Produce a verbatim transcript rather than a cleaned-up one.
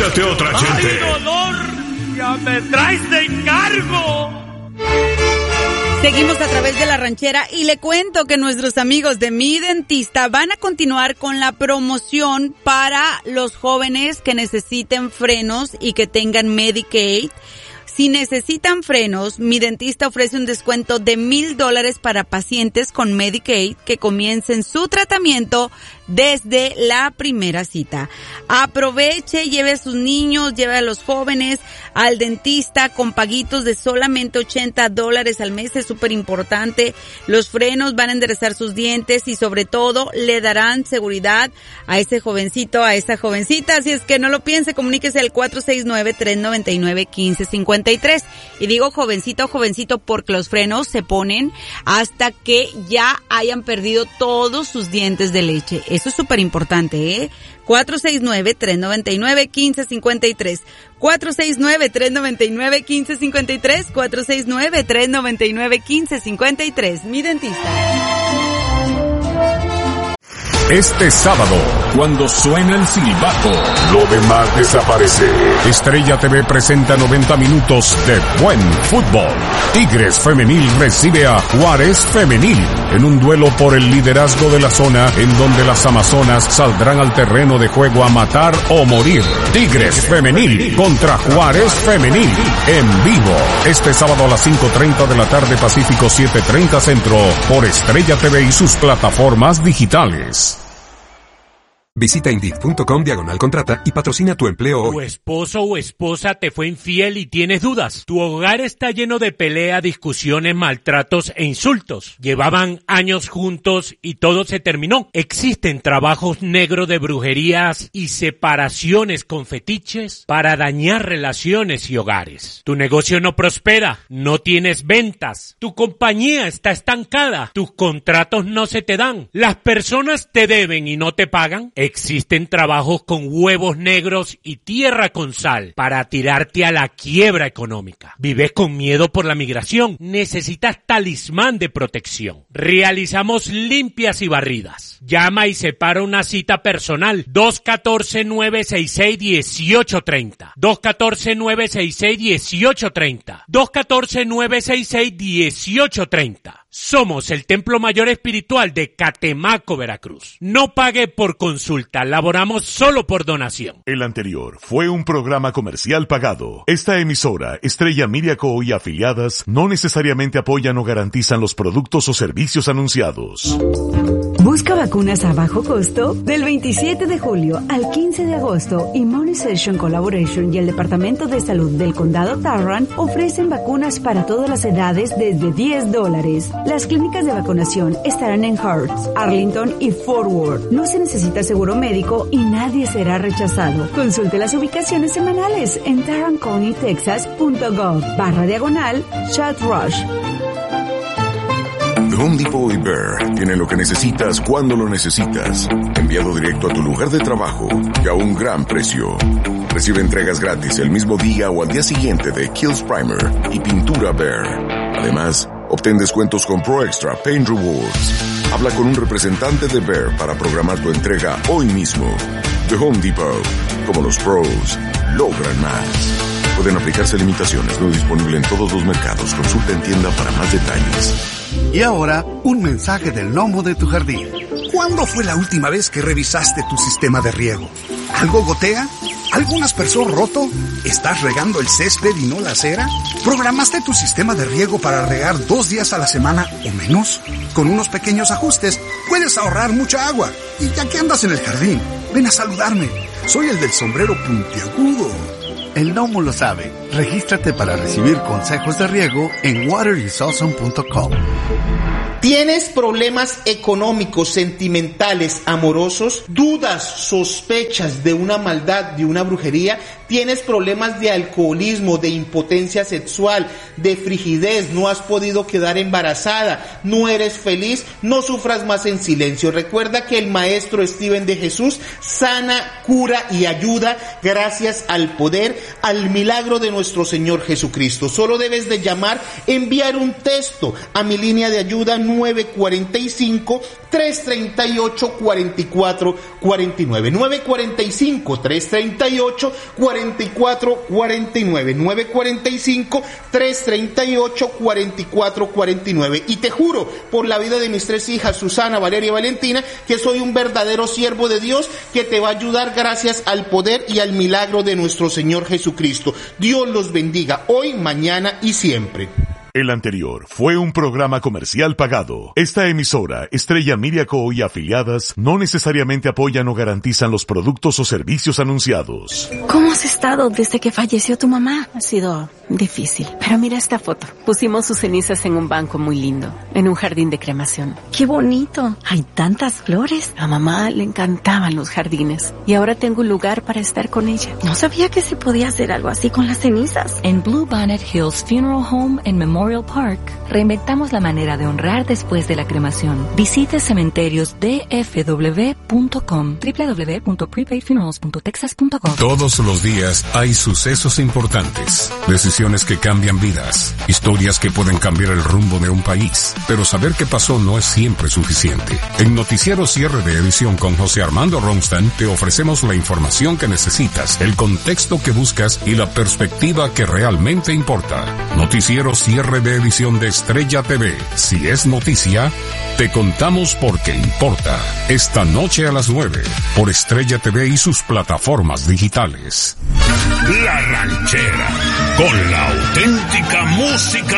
Échate otra, gente. ¡Ay, dolor! ¡Ya me traes de encargo! Seguimos a través de La Ranchera y le cuento que nuestros amigos de Mi Dentista van a continuar con la promoción para los jóvenes que necesiten frenos y que tengan Medicaid. Si necesitan frenos, Mi Dentista ofrece un descuento de mil dólares para pacientes con Medicaid que comiencen su tratamiento desde la primera cita. Aproveche, lleve a sus niños, lleve a los jóvenes al dentista con paguitos de solamente ochenta dólares al mes. Es súper importante. Los frenos van a enderezar sus dientes y sobre todo le darán seguridad a ese jovencito, a esa jovencita. Así es que no lo piense, comuníquese al cuatro seis nueve, tres nueve nueve, uno cinco cinco tres. Y digo jovencito, jovencito porque los frenos se ponen hasta que ya hayan perdido todos sus dientes de leche. Eso es súper importante, ¿eh? cuatro seis nueve, tres nueve nueve, uno cinco cinco tres. cuatro seis nueve, tres nueve nueve, uno cinco cinco tres. cuatro seis nueve, tres nueve nueve, uno cinco cinco tres. Mi Dentista. Este sábado, cuando suena el silbato, lo demás desaparece. Estrella T V presenta noventa minutos de buen fútbol. Tigres Femenil recibe a Juárez Femenil en un duelo por el liderazgo de la zona en donde las amazonas saldrán al terreno de juego a matar o morir. Tigres Femenil contra Juárez Femenil en vivo. Este sábado a las cinco treinta de la tarde Pacífico, siete treinta Centro por Estrella T V y sus plataformas digitales. Visita Indeed.com diagonal contrata y patrocina tu empleo hoy. Tu esposo o esposa te fue infiel y tienes dudas. Tu hogar está lleno de pelea, discusiones, maltratos e insultos. Llevaban años juntos y todo se terminó. Existen trabajos negros de brujerías y separaciones con fetiches para dañar relaciones y hogares. Tu negocio no prospera, no tienes ventas, tu compañía está estancada, tus contratos no se te dan, las personas te deben y no te pagan. Existen trabajos con huevos negros y tierra con sal para tirarte a la quiebra económica. ¿Vives con miedo por la migración? Necesitas talismán de protección. Realizamos limpias y barridas. Llama y separa una cita personal. dos uno cuatro, nueve seis seis, uno ocho tres cero. dos uno cuatro, nueve seis seis, uno ocho tres cero. dos uno cuatro, nueve seis seis, uno ocho tres cero. Somos el Templo Mayor Espiritual de Catemaco, Veracruz. No pague por consulta, laboramos solo por donación. El anterior fue un programa comercial pagado. Esta emisora, Estrella Media Co. y afiliadas, no necesariamente apoyan o garantizan los productos o servicios anunciados. ¿Busca vacunas a bajo costo? Del veintisiete de julio al quince de agosto, Immunization Collaboration y el Departamento de Salud del Condado Tarrant ofrecen vacunas para todas las edades desde diez dólares. Las clínicas de vacunación estarán en Hearts, Arlington y Fort Worth. No se necesita seguro médico y nadie será rechazado. Consulte las ubicaciones semanales en tarrant county texas punto gov barra diagonal Chat Rush. The Home Depot y Bear tienen lo que necesitas cuando lo necesitas. Enviado directo a tu lugar de trabajo y a un gran precio. Recibe entregas gratis el mismo día o al día siguiente de Kills Primer y pintura Bear. Además, obtén descuentos con Pro Extra Paint Rewards. Habla con un representante de Bear para programar tu entrega hoy mismo. The Home Depot. Como los pros, logran más. Pueden aplicarse limitaciones. No disponible en todos los mercados. Consulta en tienda para más detalles. Y ahora, un mensaje del gnomo de tu jardín. ¿Cuándo fue la última vez que revisaste tu sistema de riego? ¿Algo gotea? ¿Algún aspersor roto? ¿Estás regando el césped y no la acera? ¿Programaste tu sistema de riego para regar dos días a la semana o menos? Con unos pequeños ajustes puedes ahorrar mucha agua. Y ya que andas en el jardín, ven a saludarme. Soy el del sombrero puntiagudo. El gnomo lo sabe. Regístrate para recibir consejos de riego en water is awesome punto com. ¿Tienes problemas económicos, sentimentales, amorosos? ¿Dudas, sospechas de una maldad, de una brujería? ¿Tienes problemas de alcoholismo, de impotencia sexual, de frigidez? ¿No has podido quedar embarazada? ¿No eres feliz? No sufras más en silencio. Recuerda que el maestro Steven de Jesús sana, cura y ayuda gracias al poder, al milagro de nuestro Señor Jesucristo. Solo debes de llamar, enviar un texto a mi línea de ayuda nueve cuatro cinco, tres tres ocho, cuatro cuatro cuatro nueve. nueve cuatro cinco, tres tres ocho, cuatro cuatro cuatro nueve. nueve cuatro cinco, tres tres ocho, cuatro cuatro cuatro nueve. Y te juro, por la vida de mis tres hijas, Susana, Valeria y Valentina, que soy un verdadero siervo de Dios que te va a ayudar gracias al poder y al milagro de nuestro Señor Jesucristo. Dios los bendiga hoy, mañana y siempre. El anterior fue un programa comercial pagado. Esta emisora, Estrella Media Co. y afiliadas, no necesariamente apoyan o garantizan los productos o servicios anunciados. ¿Cómo has estado desde que falleció tu mamá? Ha sido difícil. Pero mira esta foto. Pusimos sus cenizas en un banco muy lindo, en un jardín de cremación. ¡Qué bonito! Hay tantas flores. A mamá le encantaban los jardines. Y ahora tengo un lugar para estar con ella. No sabía que se podía hacer algo así con las cenizas. En Blue Bonnet Hills Funeral Home en Memorial Park, reinventamos la manera de honrar después de la cremación. Visite cementerios d f w punto com, doble u doble u doble u punto prepaid funerals punto texas punto com. Todos los días hay sucesos importantes, decisiones que cambian vidas, historias que pueden cambiar el rumbo de un país. Pero saber qué pasó no es siempre suficiente. En Noticiero Cierre de Edición con José Armando Ronstadt te ofrecemos la información que necesitas, el contexto que buscas y la perspectiva que realmente importa. Noticiero Cierre de Edición de Estrella T V. Si es noticia, te contamos porque importa. Esta noche a las nueve, por Estrella T V y sus plataformas digitales. La Ranchera, con la auténtica música